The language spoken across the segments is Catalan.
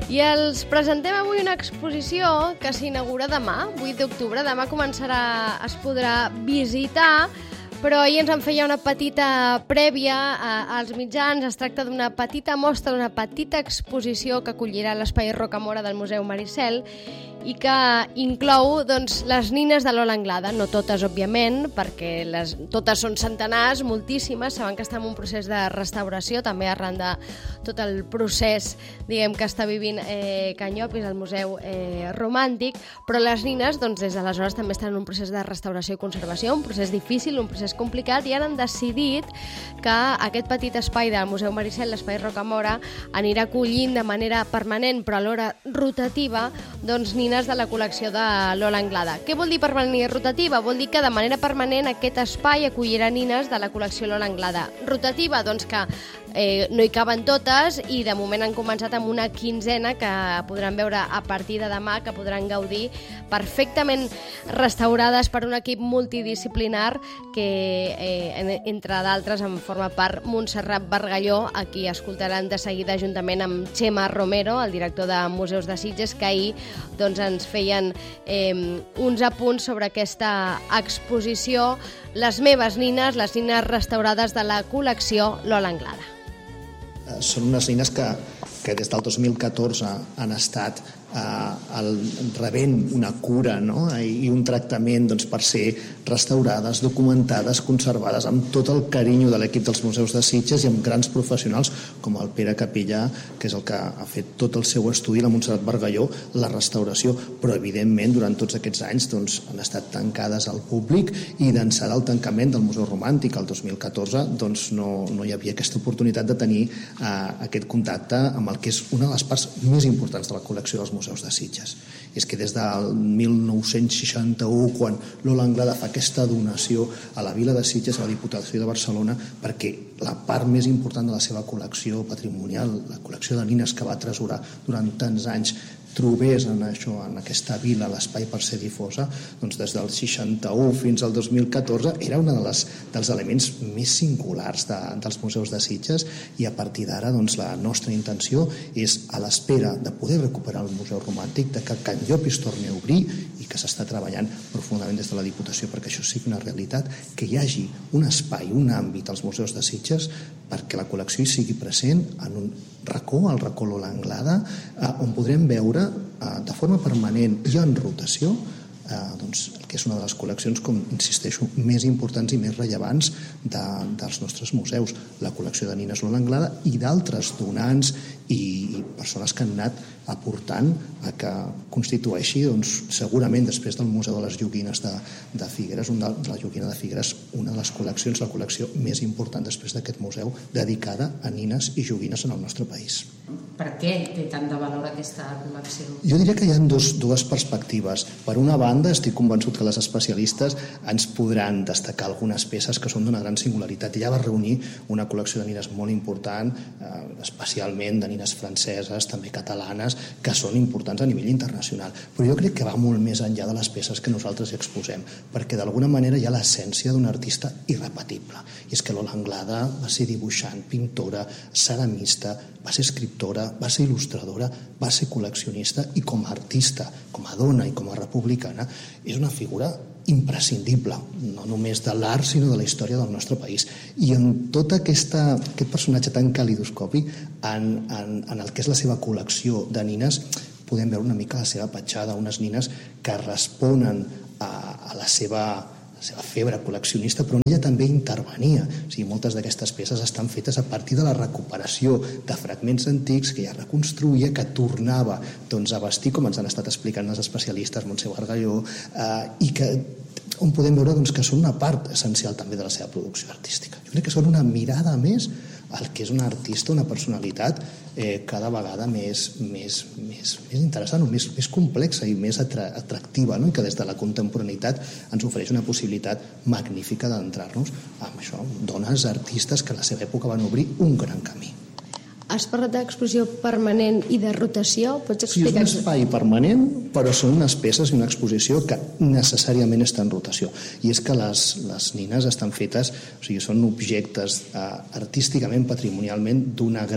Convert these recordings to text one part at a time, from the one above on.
I els presentem avui una exposició que s'inaugura demà, 8 d'octubre. Demà es podrà visitar, però ahir ens en feia una petita prèvia als mitjans. Es tracta d'una petita mostra, d'una petita exposició que acollirà l'Espai Rocamora del Museu Maricel i que inclou les nines de Lola Anglada, no totes, òbviament, perquè totes són centenars, moltíssimes. Saben que està en un procés de restauració, també arran de tot el procés que està vivint Can Llopis, el Museu Romàntic, però les nines des d'aleshores també estan en un procés de restauració i conservació, un procés difícil, un procés complicat, i ara han decidit que aquest petit espai del Museu Maricel, l'Espai Rocamora, anirà acollint de manera permanent, però alhora rotativa, nines de la col·lecció de Lola Anglada. Què vol dir permanent i rotativa? Vol dir que de manera permanent aquest espai acollirà nines de la col·lecció Lola Anglada. Rotativa, que no hi caben totes, i de moment han començat amb una quinzena que podran veure a partir de demà, que podran gaudir perfectament restaurades per un equip multidisciplinar que, entre d'altres, en forma part Montserrat Bargalló, a qui escoltaran de seguida juntament amb Xema Romero, el director de Museus de Sitges, que ahir ens feien uns apunts sobre aquesta exposició, Les meves nines, les nines restaurades de la col·lecció Lola Anglada. Són unes nines que des del 2014 han estat rebent una cura i un tractament per ser restaurades, documentades, conservades amb tot el carinyo de l'equip dels Museus de Sitges i amb grans professionals com el Pere Capellà, que és el que ha fet tot el seu estudi, la Montserrat Bargalló, la restauració, però evidentment durant tots aquests anys han estat tancades al públic, i d'ençà del tancament del Museu Romàntic el 2014 no hi havia aquesta oportunitat de tenir aquest contacte amb el que és una de les parts més importants de la col·lecció dels Museus de Sitges. És que des del 1961, quan Lola Anglada fa aquesta donació a la vila de Sitges, a la Diputació de Barcelona, perquè la part més important de la seva col·lecció patrimonial, la col·lecció de nines que va atresorar durant tants anys, trobés en aquesta vila l'espai per ser difosa, des del 61 fins al 2014 era un dels elements més singulars dels Museus de Sitges, i a partir d'ara la nostra intenció és, a l'espera de poder recuperar el Museu Romàntic, de que Can Llopis torni a obrir, i que s'està treballant profundament des de la Diputació perquè això sigui una realitat, que hi hagi un espai, un àmbit als Museus de Sitges perquè la col·lecció hi sigui present en un racó, el racó Lola Anglada, on podrem veure de forma permanent i en rotació el que és una de les col·leccions, com insisteixo, més importants i més rellevants dels nostres museus, la col·lecció de nines Lola Anglada i d'altres donants i persones que han anat aportant a que constitueixi, segurament després del Museu de les Joguines de Figueres, la Joguina de Figueres, una de les col·leccions, la col·lecció més important després d'aquest museu, dedicada a nines i joguines en el nostre país. Per què té tant de valor aquesta col·lecció? Jo diria que hi ha dues perspectives. Per una banda, estic convençut que les especialistes ens podran destacar algunes peces que són d'una gran singularitat. Ella va reunir una col·lecció de nines molt important, especialment de nines franceses, també catalanes, que són importants a nivell internacional. Però jo crec que va molt més enllà de les peces que nosaltres hi exposem, perquè d'alguna manera hi ha l'essència d'un artista irrepetible. I és que Lola Anglada va ser dibuixant, pintora, ceramista, va ser escriptora, va ser il·lustradora, va ser col·leccionista, i com a artista, com a dona i com a republicana, és una figura imprescindible, no només de l'art sinó de la història del nostre país. I en tot aquest personatge tan calidoscòpic, en el que és la seva col·lecció de nines, podem veure una mica la seva petjada, unes nines que responen a la seva febre col·leccionista, però ella també intervenia. O sigui, moltes d'aquestes peces estan fetes a partir de la recuperació de fragments antics que ella reconstruïa, que tornava a vestir, com ens han estat explicant els especialistes, Montse Bargalló, i on podem veure que són una part essencial també de la seva producció artística. Jo crec que són una mirada més al que és un artista, una personalitat cada vegada més interessant, més complexa i més atractiva, i que des de la contemporaneïtat ens ofereix una possibilitat magnífica d'entrar-nos amb això, dones artistes que a la seva època van obrir un gran camí. Has parlat d'exposició permanent i de rotació? Pots explicar? Sí, és un espai permanent, però són unes peces i una exposició que necessàriament està en rotació. I és que les nines estan fetes, o sigui, són objectes artísticament, patrimonialment, d'una gran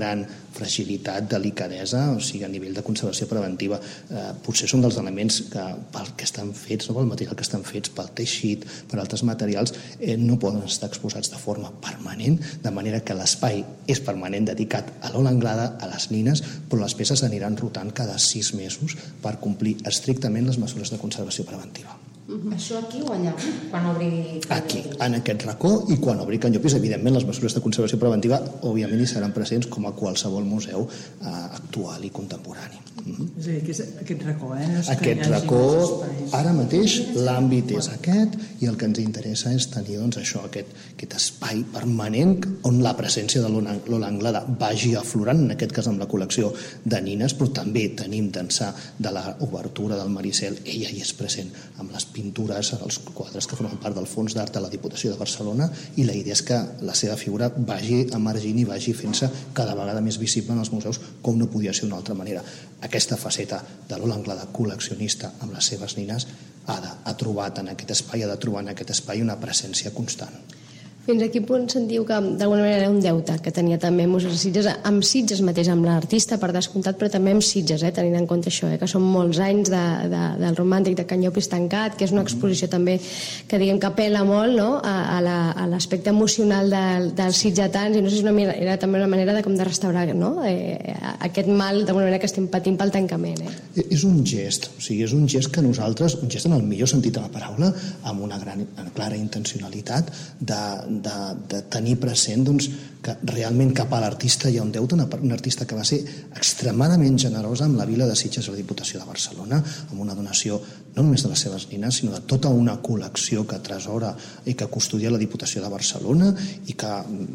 fragilitat, delicadesa, o sigui, a nivell de conservació preventiva. Potser són dels elements que pel que estan fets, no, pel material que estan fets, pel teixit, per altres materials, no poden estar exposats de forma permanent, de manera que l'espai és permanent dedicat a l'ola anglada, a les nines, però les peces aniran rotant cada 6 mesos per complir estrictament les mesures de conservació preventiva. Això aquí o allà, quan obri Can Aquí, en aquest racó, i quan obri Can Llopis, evidentment, les mesures de conservació preventiva òbviament hi seran presents com a qualsevol museu actual i contemporani. És a dir, que és aquest racó, No és aquest racó, ara mateix, l'àmbit és aquest, i el que ens interessa és tenir això, aquest espai permanent on la presència de l'ola anglada vagi aflorant, en aquest cas amb la col·lecció de nines, però també tenim d'ençà de l'obertura del Maricel, ella hi és present amb les pintures, els quadres que formen part del Fons d'Art de la Diputació de Barcelona, i la idea és que la seva figura vagi emergint i vagi fent-se cada vegada més visible en els museus, com no podia ser d'una altra manera. Aquesta faceta de l'ola anglada col·leccionista amb les seves nines ha trobat en aquest espai una presència constant. Fins a quin punt sentiu que d'alguna manera era un deute que tenia també Museus de Sitges, amb Sitges mateix, amb l'artista per descomptat, però també amb Sitges, tenint en compte això, que són molts anys del Romàntic de Can Llopis tancat, que és una exposició també que diguem que apela molt, no?, a l'aspecte emocional dels sitgetans, i no sé si era també una manera de restaurar, no?, aquest mal d'alguna manera que estem patint pel tancament. És un gest, o sigui, és un gest que nosaltres, un gest en el millor sentit de la paraula, amb una clara intencionalitat de tenir present que realment cap a l'artista hi ha un deute, un artista que va ser extremadament generosa amb la vila de Sitges i la Diputació de Barcelona, amb una donació no només de les seves nines, sinó de tota una col·lecció que atresora i que custodia la Diputació de Barcelona i que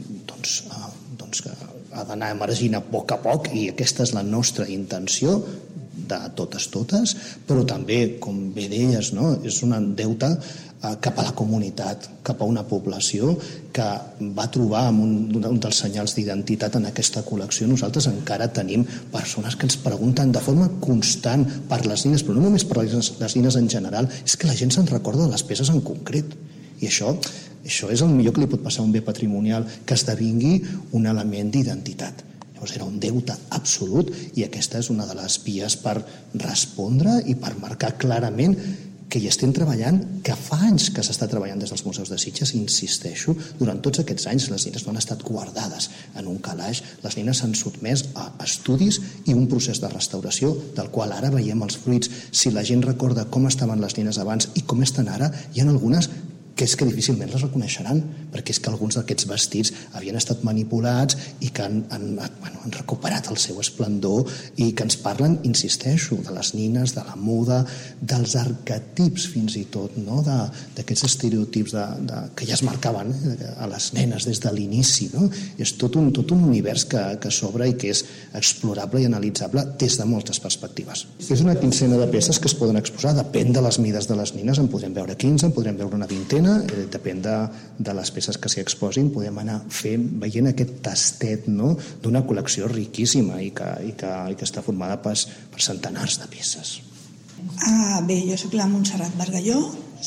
ha d'anar emergint a poc, i aquesta és la nostra intenció de totes, però també, com bé deies, és un deute cap a la comunitat, cap a una població que va trobar un dels senyals d'identitat en aquesta col·lecció. Nosaltres encara tenim persones que ens pregunten de forma constant per les nines, però no només per les nines en general, és que la gent se'n recorda de les peces en concret. I això és el millor que li pot passar a un bé patrimonial, que esdevingui un element d'identitat. Llavors era un deute absolut, i aquesta és una de les vies per respondre i per marcar clarament que hi estem treballant, que fa anys que s'està treballant des dels museus de Sitges, insisteixo, durant tots aquests anys les nines no han estat guardades en un calaix, les nines s'han sotmès a estudis i un procés de restauració del qual ara veiem els fruits. Si la gent recorda com estaven les nines abans i com estan ara, hi ha algunes que és que difícilment les reconeixeran, perquè és que alguns d'aquests vestits havien estat manipulats i que han recuperat el seu esplendor, i que ens parlen, insisteixo, de les nines, de la moda, dels arquetips fins i tot, d'aquests estereotips que ja es marcaven a les nenes des de l'inici. És tot un univers que s'obre i que és explorable i analitzable des de moltes perspectives. És una quincena de peces que es poden exposar, depèn de les mides de les nines, en podrem veure 15, en podrem veure una vintena, depèn de les peces que s'hi exposin, podem anar veient aquest tastet d'una col·lecció riquíssima i que està formada per centenars de peces. Bé, jo soc la Montserrat Bargalló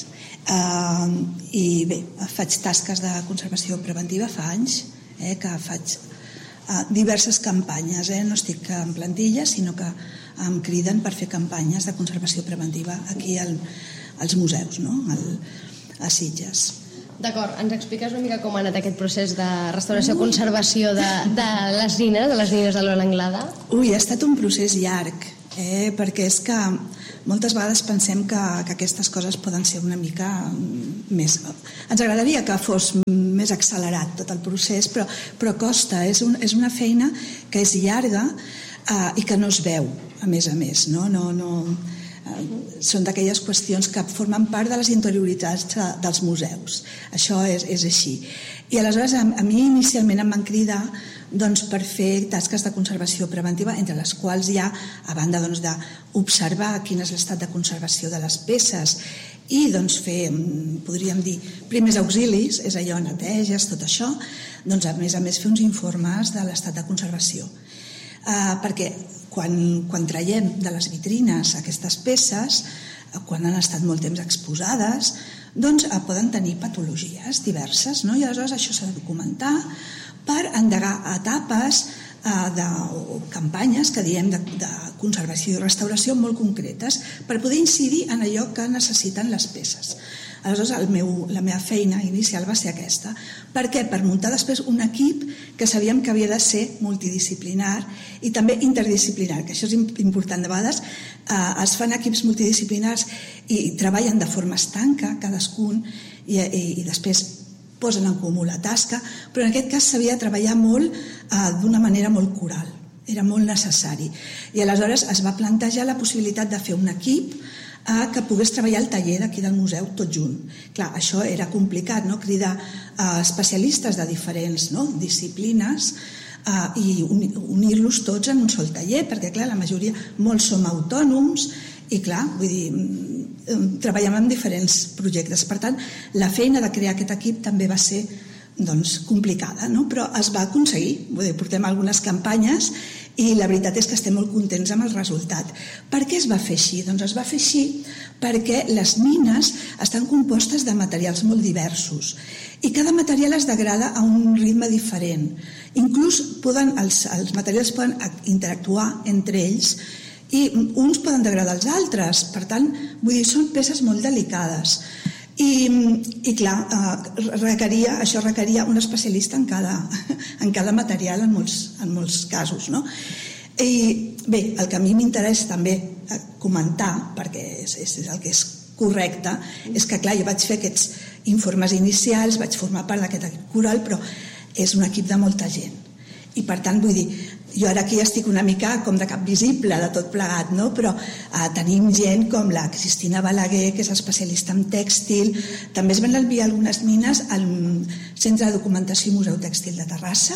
i bé, faig tasques de conservació preventiva fa anys, que faig diverses campanyes, no estic en plantilla, sinó que em criden per fer campanyes de conservació preventiva aquí als museus, a Sitges. D'acord, ens expliques una mica com ha anat aquest procés de restauració-conservació de les nines de l'ola anglada? Ha estat un procés llarg, perquè és que moltes vegades pensem que aquestes coses poden ser una mica més... Ens agradaria que fos més accelerat tot el procés, però costa, és una feina que és llarga i que no es veu, a més, són d'aquelles qüestions que formen part de les interioritats dels museus. Això és així. I aleshores a mi inicialment em van cridar per fer tasques de conservació preventiva, entre les quals hi ha, a banda d'observar quin és l'estat de conservació de les peces i fer, podríem dir, primers auxilis, és allò, neteges, tot això, a més fer uns informes de l'estat de conservació. Perquè quan traiem de les vitrines aquestes peces, quan han estat molt temps exposades, poden tenir patologies diverses, i aleshores això s'ha de documentar per endegar etapes o campanyes que diem de conservació i restauració molt concretes per poder incidir en allò que necessiten les peces. Aleshores, la meva feina inicial va ser aquesta. Per què? Per muntar després un equip que sabíem que havia de ser multidisciplinar i també interdisciplinar, que això és important. De vegades es fan equips multidisciplinars i treballen de forma estanca, cadascun, i després posen en comú la tasca, però en aquest cas s'havia de treballar molt d'una manera molt coral. Era molt necessari. I aleshores es va plantejar la possibilitat de fer un equip que pogués treballar al taller d'aquí del museu tot junt. Clar, això era complicat, no? Cridar especialistes de diferents disciplines i unir-los tots en un sol taller, perquè clar, la majoria, molts som autònoms i clar, vull dir, treballem en diferents projectes. Per tant, la feina de crear aquest equip també va ser complicada, no? Però es va aconseguir. Vull dir, portem algunes campanyes i la veritat és que estem molt contents amb el resultat. Per què es va fer així? Doncs es va fer així perquè les nines estan compostes de materials molt diversos i cada material es degrada a un ritme diferent. Inclús els materials poden interactuar entre ells i uns poden degradar els altres. Per tant, vull dir, són peces molt delicades. I clar, això requeria un especialista en cada material en molts casos, no? I bé, el que a mi m'interessa també comentar, perquè és el que és correcte, és que clar, jo vaig fer aquests informes inicials, vaig formar part d'aquest equip coral, però és un equip de molta gent. I per tant, vull dir, jo ara aquí estic una mica com de cap visible de tot plegat, no? Però tenim gent com la Cristina Balaguer, que és especialista en tèxtil. També es van enviar algunes nines al Centre de Documentació i Museu Tèxtil de Terrassa,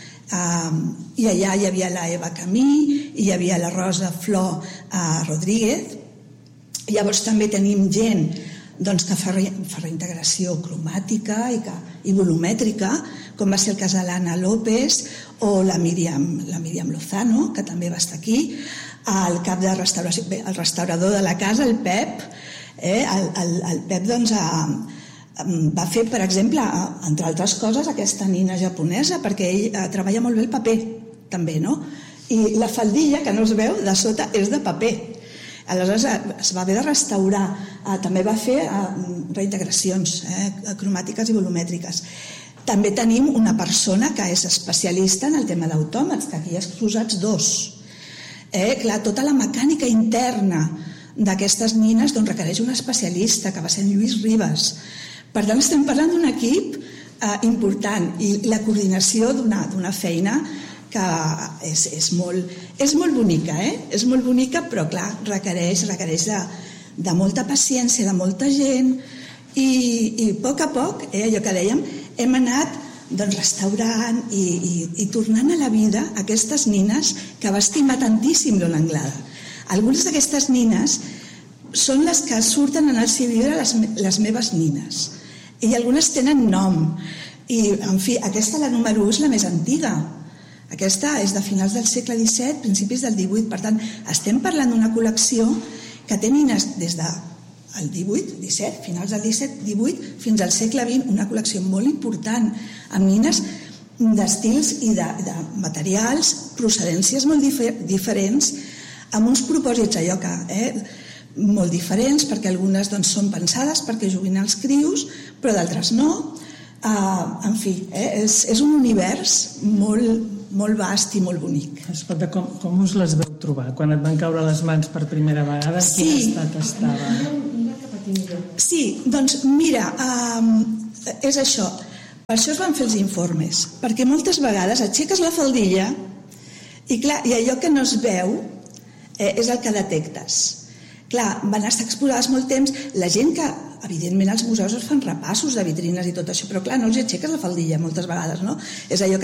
i allà hi havia la Eva Camí i hi havia la Rosa Flor Rodríguez. Llavors també tenim gent que fa reintegració cromàtica i volumètrica, com va ser el cas de l'Anna López o la Míriam Lozano, que també va estar aquí, el cap de restauració, el restaurador de la casa, el Pep. El Pep va fer, per exemple, entre altres coses, aquesta nina japonesa, perquè ell treballa molt bé el paper, també, no? I la faldilla, que no es veu, de sota és de paper. Aleshores es va haver de restaurar. També va fer reintegracions cromàtiques i volumètriques. També tenim una persona que és especialista en el tema d'autòmats, que aquí hi ha exposats dos. Clar, tota la mecànica interna d'aquestes nines requereix un especialista, que va ser en Lluís Ribas. Per tant, estem parlant d'un equip important i la coordinació d'una feina que és molt bonica, és molt bonica, però clar, requereix de molta paciència, de molta gent, i a poc, allò que dèiem, hem anat restaurant i tornant a la vida aquestes nines que va estimar tantíssim Lola Anglada. Algunes d'aquestes nines són les que surten en el seu llibre Les meves nines, i algunes tenen nom, i en fi, aquesta, la número 1, és la més antiga. Aquesta és de finals del segle XVII, principis del XVIII. Per tant, estem parlant d'una col·lecció que té nines des del XVIII, XVII, finals del XVII, XVIII, fins al segle XX, una col·lecció molt important, amb nines d'estils i de materials, procedències molt diferents, amb uns propòsits allò que molt diferents, perquè algunes són pensades perquè juguin als crios, però d'altres no. En fi, és un univers molt vast i molt bonic. Escolta, com us les veu trobar? Quan et van caure les mans per primera vegada, en quin estat estava? Sí, doncs mira, és això. Per això es van fer els informes, perquè moltes vegades aixeques la faldilla i clar, i allò que no es veu és el que detectes. Clar, van estar exposades molt temps, la gent que, evidentment, als museus es fan repassos de vitrines i tot això, però clar, no els aixeques la faldilla moltes vegades, no? És allò que...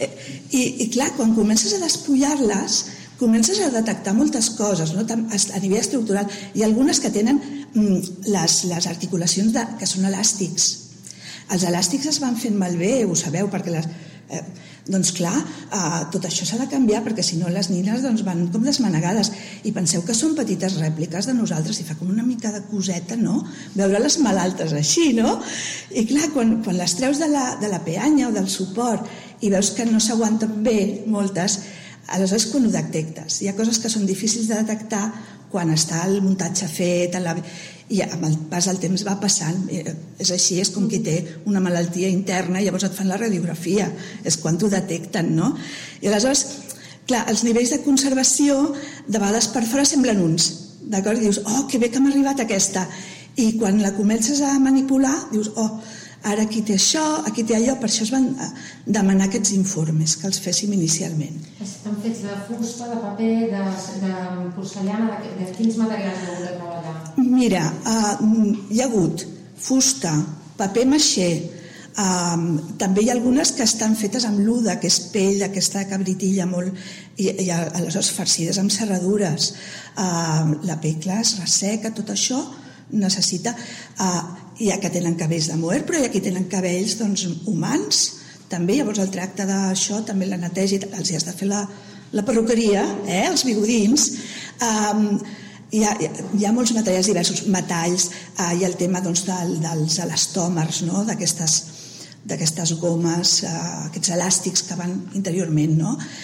I clar, quan comences a despullar-les, comences a detectar moltes coses, no? A nivell estructural. Hi ha algunes que tenen les articulacions que són elàstics. Els elàstics es van fent malbé, ho sabeu, perquè doncs clar, tot això s'ha de canviar perquè si no les nines van com desmanegades i penseu que són petites rèpliques de nosaltres i fa com una mica de coseta, no? Veure-les malaltes així, no? I clar, quan les treus de la peanya o del suport i veus que no s'aguanten bé moltes, aleshores quan ho detectes. Hi ha coses que són difícils de detectar quan està el muntatge fet, i amb el pas del temps va passant. És així, és com qui té una malaltia interna i llavors et fan la radiografia, és quan t'ho detecten, no? I aleshores, clar, els nivells de conservació de vegades per fora semblen uns, d'acord? I dius, oh, que bé que m'ha arribat aquesta, i quan la comences a manipular dius, oh, ara aquí té això, aquí té allò, per això es van demanar aquests informes que els féssim inicialment. Estan fets de fusta, de paper, de porcellana, de quins materials heu de treballar? Mira, hi ha hagut fusta, paper maixé, també hi ha algunes que estan fetes amb luda, que és pell d'aquesta cabritilla molt, i aleshores farcides amb serradures. La pell, clar, es resseca, tot això necessita... Hi ha que tenen cabells de moer, però hi ha qui tenen cabells humans, també, llavors el tracte d'això, també la neteja, els hi has de fer la perruqueria, els bigodins. Hi ha molts materials diversos, metalls, hi ha el tema dels elastòmers, d'aquestes gomes, aquests elàstics que van interiorment.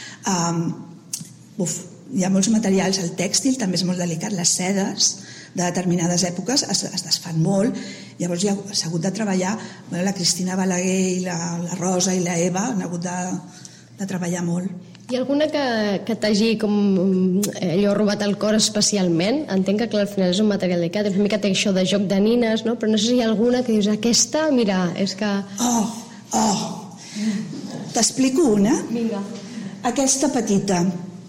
Hi ha molts materials, el tèxtil també és molt delicat, les sedes de determinades èpoques es desfan molt, llavors s'ha hagut de treballar, la Cristina Balaguer i la Rosa i la Eva han hagut de treballar molt. Hi ha alguna que t'hagi allò robat el cor especialment? Entenc que al final és un material delicat, és una mica té això de joc de nines, però no sé si hi ha alguna que dius, aquesta, mira, és que... T'explico una? Vinga. Aquesta petita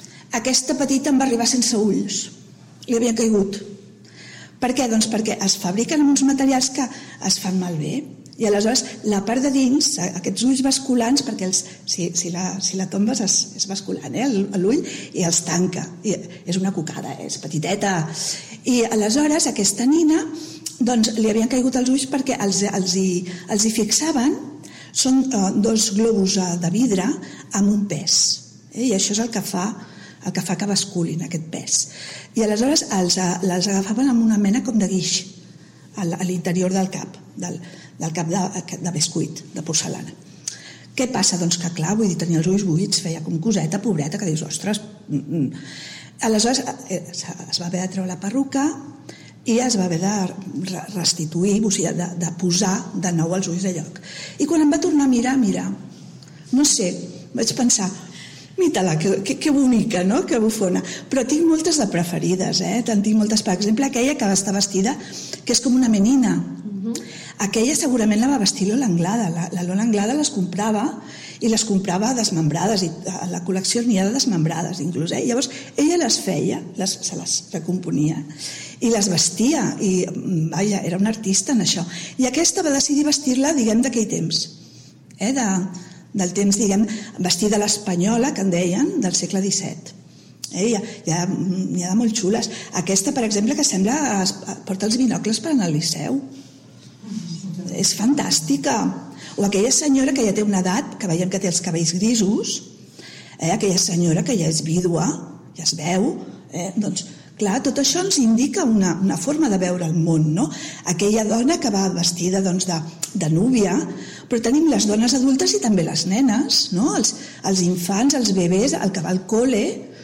em va arribar sense ulls, li havia caigut. Per què? Doncs perquè es fabriquen amb uns materials que es fan malbé i aleshores la part de dins, aquests ulls basculants, perquè si la tombes és basculant, l'ull, i els tanca. I és una cucada, és petiteta. I aleshores aquesta nina li havien caigut els ulls perquè els hi fixaven, són 2 globus de vidre amb un pes. I això és el que fa que basculin aquest pes. I aleshores les agafaven amb una mena com de guix a l'interior del cap, del cap de bescuit, de porcellana. Què passa? Doncs que clar, vull dir, tenia els ulls buits, feia com coseta, pobreta, que dius, ostres... Aleshores es va haver de treure la perruca i es va haver de restituir, o sigui, de posar de nou els ulls de lloc. I quan em va tornar a mirar, no sé, vaig pensar... Mira-la, que bonica, no? Que bufona. Però tinc moltes de preferides, tinc moltes, per exemple, aquella que està vestida, que és com una menina. Aquella segurament la va vestir Lola Anglada. La Lola Anglada les comprava i les comprava desmembrades, i a la col·lecció n'hi ha de desmembrades inclús. Llavors ella les feia, se les recomponia i les vestia, i vaja, era una artista en això. I aquesta va decidir vestir-la, diguem, d'aquell temps, del temps, diguem, vestida a l'espanyola, que en deien, del segle XVII. Hi ha de molt xules. Aquesta, per exemple, que sembla porta els binocles per anar al Liceu. És fantàstica. O aquella senyora que ja té una edat, que veiem que té els cabells grisos, aquella senyora que ja és vídua, ja es veu, doncs, clar, tot això ens indica una forma de veure el món, no? Aquella dona que va vestida de núvia, però tenim les dones adultes i també les nenes, no? Els infants, els bebès, el que va al col·le,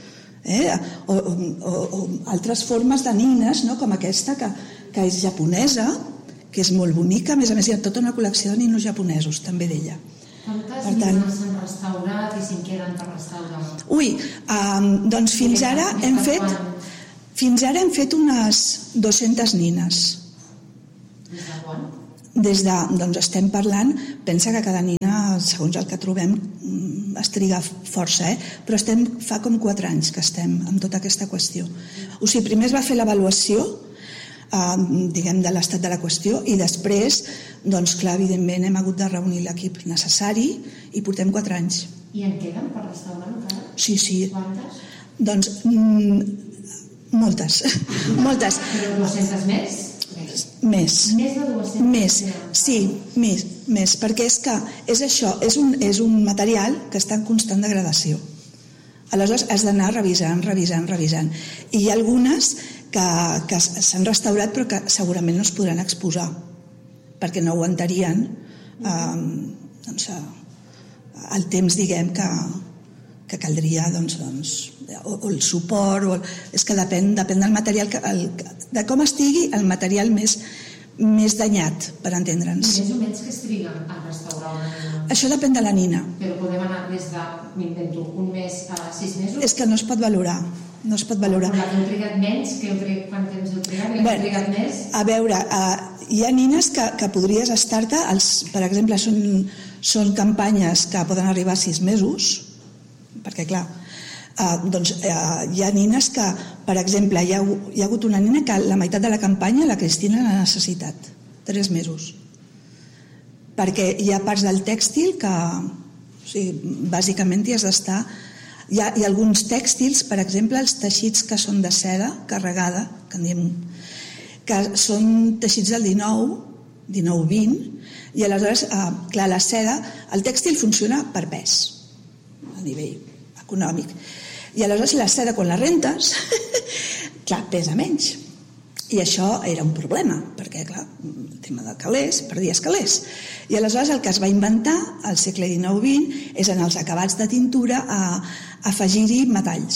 o altres formes de nines, no? Com aquesta que és japonesa, que és molt bonica, a més hi ha tota una col·lecció de ninos japonesos, també d'ella. Quantes nines s'han restaurat i si en queden per restaurar? Doncs fins ara hem fet unes 200 nines. Des de quan? Doncs estem parlant, pensa que cada nina, segons el que trobem, es triga força, però fa com 4 anys que estem amb tota aquesta qüestió. O sigui, primer es va fer l'avaluació, diguem, de l'estat de la qüestió, i després, doncs clar, evidentment hem hagut de reunir l'equip necessari i portem 4 anys. I en queden per restaurar encara? Sí. Quantes? Doncs moltes. Però 200 més? Més. Més de 200? Més, sí, més, perquè és que és això, és un material que està en constant degradació. Aleshores has d'anar revisant. I hi ha algunes que s'han restaurat però que segurament no es podran exposar perquè no aguantarien el temps, diguem, que caldria, o el suport, és que depèn del material, de com estigui el material més danyat, per entendre'ns. I més o menys que es triguen a restaurar una nina? Això depèn de la nina. Però podem anar des de, m'invento, un mes a 6 mesos? És que no es pot valorar. No es pot valorar. Però la que heu trigat menys, quant temps heu trigat? I la que heu trigat més? A veure, hi ha nines que podries estar-te, per exemple, són campanyes que poden arribar a 6 mesos, perquè clar, hi ha nines que, per exemple, hi ha hagut una nina que la meitat de la campanya la Cristina l'ha necessitat, 3 mesos, perquè hi ha parts del tèxtil que, bàsicament hi has d'estar. Hi ha alguns tèxtils, per exemple, els teixits que són de seda carregada, que són teixits del 19-20, i aleshores, clar, la seda, el tèxtil funciona per pes, a nivell econòmic. I aleshores la seda, quan la rentes, clar, pesa menys. I això era un problema, perquè, clar, el tema de calés, perdies calés. I aleshores el que es va inventar al segle XIX-XX és en els acabats de tintura afegir-hi metalls.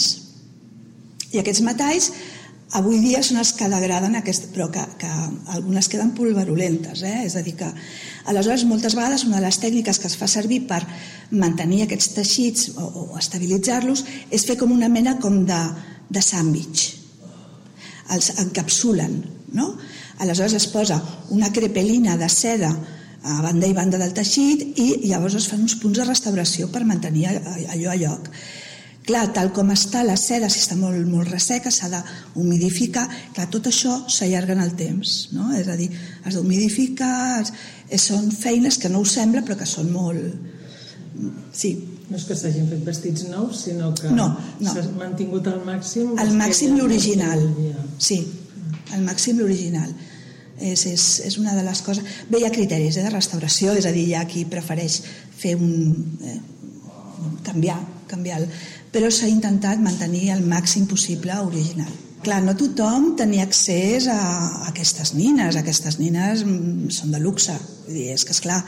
I aquests metalls avui dia són els que degraden però que algunes queden pulverulentes, és a dir que aleshores moltes vegades una de les tècniques que es fa servir per mantenir aquests teixits o estabilitzar-los és fer com una mena com de sàndwich. Els encapsulen, no? Aleshores es posa una crepelina de seda a banda i banda del teixit i llavors es fan uns punts de restauració per mantenir allò a lloc. Clar, tal com està la seda, si està molt, molt resseca, s'ha d'humidificar. Clar, tot això s'allarga en el temps, no? És a dir, has d'humidificar, són feines que no us sembla però que són molt... Sí. No és que s'hagin fet vestits nous, sinó que s'ha mantingut al màxim... Al màxim l'original, sí, al màxim l'original. És una de les coses... Bé, hi ha criteris de restauració, és a dir, hi ha qui prefereix fer canviar, però s'ha intentat mantenir el màxim possible original. Clar, no tothom tenia accés a aquestes nines. Aquestes nines són de luxe. És que, esclar,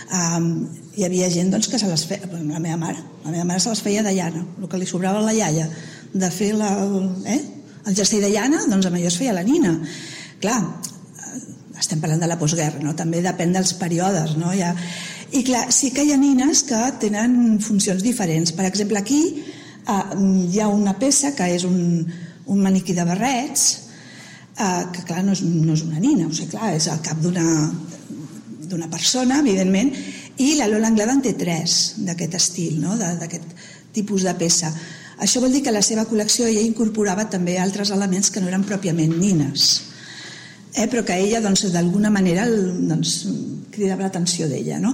hi havia gent que se les feia... La meva mare se les feia de llana, el que li sobrava a la iaia. De fer el jersei de llana, doncs amb allò es feia la nina. Clar, estem parlant de la postguerra, no? També depèn dels períodes, no? I clar, sí que hi ha nines que tenen funcions diferents. Per exemple, aquí hi ha una peça que és un maniquí de barrets, que clar, no és una nina, o sigui, clar, és el cap d'una persona, evidentment, i la Lola Anglada en té 3 d'aquest estil, no? D'aquest tipus de peça. Això vol dir que a la seva col·lecció ella incorporava també altres elements que no eren pròpiament nines, però que ella, d'alguna manera, cridava l'atenció d'ella, no?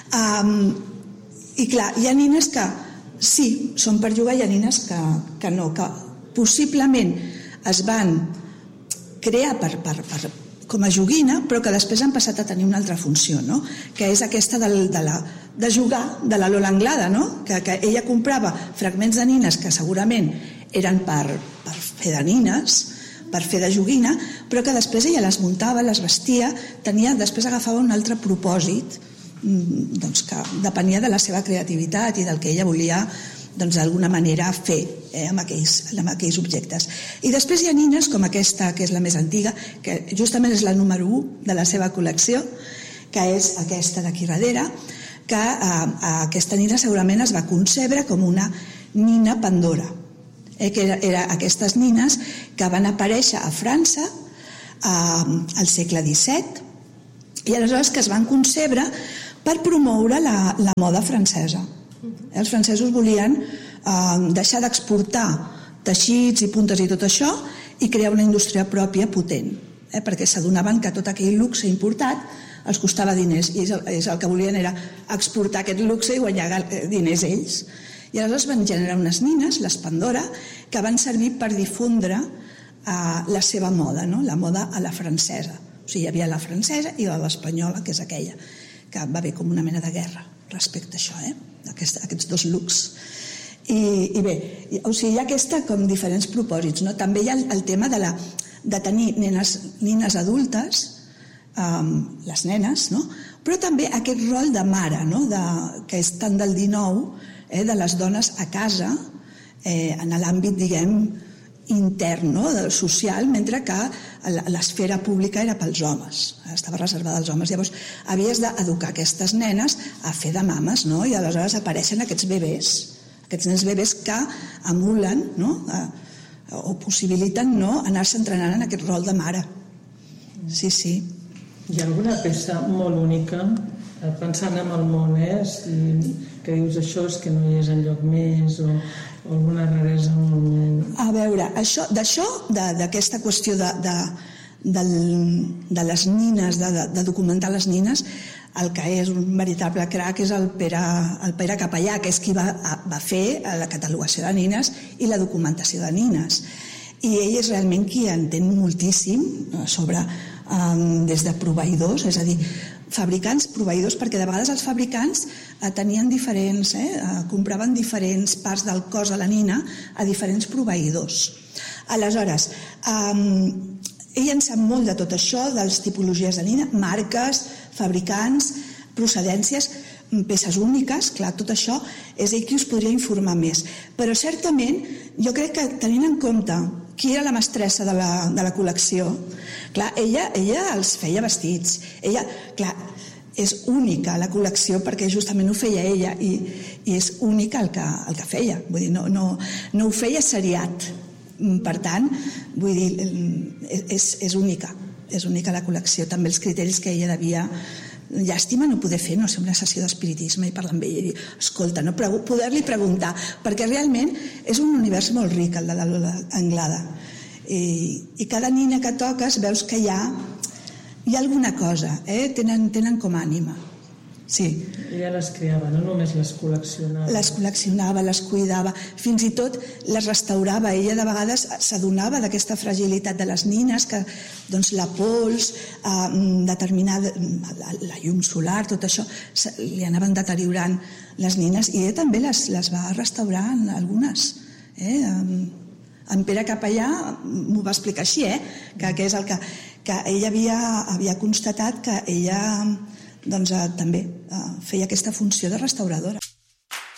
I clar, hi ha nines que sí, són per jugar, hi ha nines que no, que possiblement es van crear com a joguina, però que després han passat a tenir una altra funció, no? Que és aquesta de jugar de la Lola Anglada, no? Que ella comprava fragments de nines que segurament eren per fer de nines, per fer de joguina, però que després ella les muntava, les vestia, després agafava un altre propòsit, que depenia de la seva creativitat i del que ella volia d'alguna manera fer amb aquells objectes. I després hi ha nines com aquesta, que és la més antiga, que justament és la número 1 de la seva col·lecció, que és aquesta d'aquí darrere, que aquesta nina segurament es va concebre com una nina Pandora, que era aquestes nines que van aparèixer a França al segle XVII i aleshores que es van concebre per promoure la moda francesa. Els francesos volien deixar d'exportar teixits i puntes i tot això i crear una indústria pròpia potent, perquè s'adonaven que tot aquell luxe importat els costava diners i el que volien era exportar aquest luxe i guanyar diners ells. I aleshores van generar unes nines, les Pandora, que van servir per difondre la seva moda, no? La moda a la francesa. O sigui, hi havia la francesa i l'espanyola, que és aquella, que va haver com una mena de guerra respecte a això, aquests 2 looks. I bé, o sigui, hi ha com diferents propòsits, no? També hi ha el tema de tenir nines adultes les nenes, no? Però també aquest rol de mare, no? Que és tant del 19, de les dones a casa, en l'àmbit, diguem, intern, no? Social, mentre que l'esfera pública era pels homes, estava reservada als homes. Llavors, havies d'educar aquestes nenes a fer de mames, no? I aleshores apareixen aquests nens bebès que emulen, no? O possibiliten, no? Anar-se entrenant en aquest rol de mare. Sí, sí. Hi ha alguna peça molt única, pensant en el món, que dius això és que no hi és enlloc més, o alguna raresa molt... A veure, d'aquesta qüestió de les nines, de documentar les nines, el que és un veritable crac és el Pere Capellà, que és qui va fer la catalogació de nines i la documentació de nines. I ell és realment qui entén moltíssim sobre, des de proveïdors, és a dir, fabricants, proveïdors, perquè de vegades els fabricants tenien diferents, compraven diferents parts del cos a la nina a diferents proveïdors. Aleshores, ell en sap molt de tot això, de les tipologies de nina, marques, fabricants, procedències, peces úniques, clar, tot això és ell qui us podria informar més. Però certament, jo crec que tenint en compte qui era la mestressa de la col·lecció, clar, ella els feia vestits. Ella, clar, és única la col·lecció perquè justament ho feia ella i és única el que feia. Vull dir, no ho feia seriat. Per tant, vull dir, és única. És única la col·lecció. També els criteris que ella devia... Llàstima no poder fer, no sé, una sessió d'espiritisme i parlar amb ella i dir, escolta, no poder-li preguntar, perquè realment és un univers molt ric, el de la Lola Anglada. I cada nina que toques veus que hi ha alguna cosa, tenen com a ànima. Sí. Ella les creava, no només les col·leccionava. Les col·leccionava, les cuidava, fins i tot les restaurava. Ella de vegades s'adonava d'aquesta fragilitat de les nines, que doncs, la pols, determinada, la llum solar, tot això, li anaven deteriorant les nines, i ella també les va restaurar algunes. En Pere Capellà m'ho va explicar així, que és el que ella havia constatat que ella doncs, també feia aquesta funció de restauradora.